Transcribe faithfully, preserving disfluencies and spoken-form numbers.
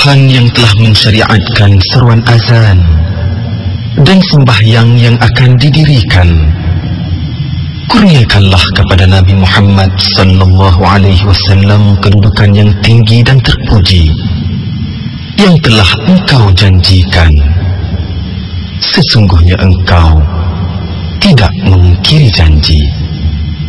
Tuhan yang telah mensyariatkan seruan azan dan sembahyang yang akan didirikan, kurniakanlah kepada Nabi Muhammad sallallahu alaihi wasallam kedudukan yang tinggi dan terpuji yang telah engkau janjikan. Sesungguhnya engkau tidak memungkiri janji.